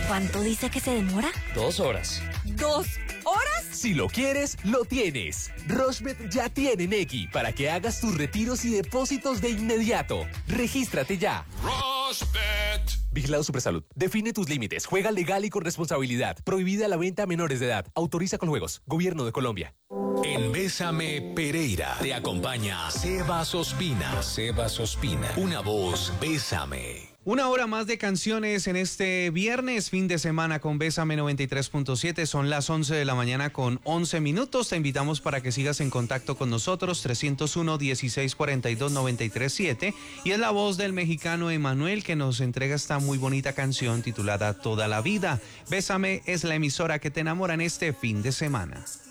¿Cuánto dice que se demora? 2 horas. ¿2 horas? Si lo quieres, lo tienes. Rochebet ya tiene Nequi para que hagas tus retiros y depósitos de inmediato. Regístrate ya. Rochebet. Vigilado Supersalud. Define tus límites. Juega legal y con responsabilidad. Prohibida la venta a menores de edad. Autoriza con juegos. Gobierno de Colombia. En Bésame Pereira te acompaña Sebas Ospina. Sebas Ospina. Una voz Bésame. Una hora más de canciones en este viernes, fin de semana con Bésame 93.7. Son las 11 de la mañana con 11 minutos. Te invitamos para que sigas en contacto con nosotros, 301-1642-937. Y es la voz del mexicano Emanuel que nos entrega esta muy bonita canción titulada Toda la Vida. Bésame es la emisora que te enamora en este fin de semana.